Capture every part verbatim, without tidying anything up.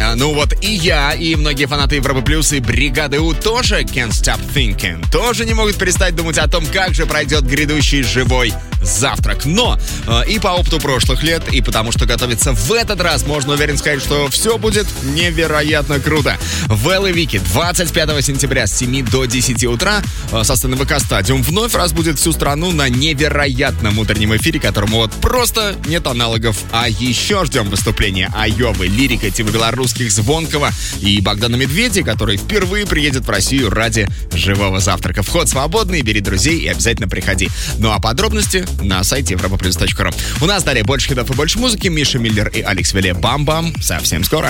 Ну вот и я, и многие фанаты Европы Плюс и Бригады У тоже can't stop thinking. Тоже не могут перестать думать о том, как же пройдет грядущий живой завтрак. Но э, и по опыту прошлых лет, и потому что готовиться в этот раз, можно уверенно сказать, что все будет невероятно круто. В Эл Эй Вики двадцать пятого сентября с семи до десяти утра э, со сцены ВК Стадиум вновь разбудит всю страну на невероятном утреннем эфире, которому вот просто нет аналогов. А еще ждем выступления Айовы, Лирика, Тимы Белорусских, Звонкого и Богдана Медведя, который впервые приедет в Россию ради живого завтрака. Вход свободный, бери друзей и обязательно приходи. Ну а подробности на сайте европа плюс точка ру. У нас далее больше хитов и больше музыки. Миша Миллер и Алекс Веле. Бам-бам. Совсем скоро.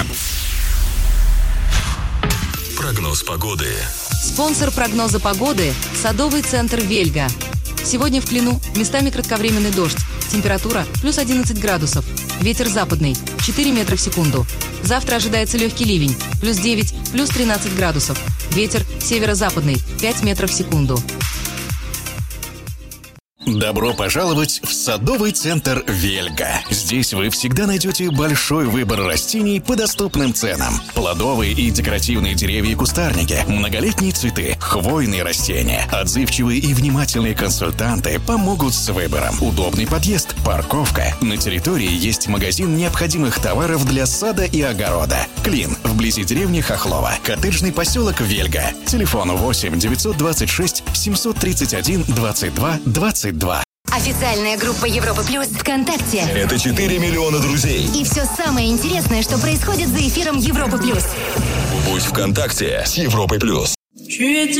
Прогноз погоды. Спонсор прогноза погоды – Садовый центр «Вельга». Сегодня в Клину местами кратковременный дождь. Температура плюс одиннадцать градусов. Ветер западный четыре метра в секунду. Завтра ожидается легкий ливень. Плюс девять, плюс тринадцать градусов. Ветер северо-западный пять метров в секунду. Добро пожаловать в садовый центр «Вельга». Здесь вы всегда найдете большой выбор растений по доступным ценам. Плодовые и декоративные деревья и кустарники, многолетние цветы, хвойные растения. Отзывчивые и внимательные консультанты помогут с выбором. Удобный подъезд, парковка. На территории есть магазин необходимых товаров для сада и огорода. Клин, вблизи деревни Хохлова. Коттеджный поселок «Вельга». Телефон восемь девятьсот двадцать шесть семьсот тридцать один двадцать два двадцать два. Официальная группа Европы Плюс ВКонтакте. Это четыре миллиона друзей. И все самое интересное, что происходит за эфиром Европы Плюс. Будь ВКонтакте с Европой Плюс.